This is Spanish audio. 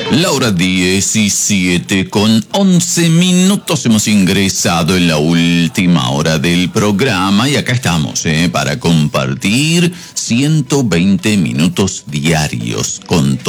La hora 17:11. Hemos ingresado en la última hora del programa y acá estamos para compartir 120 minutos diarios con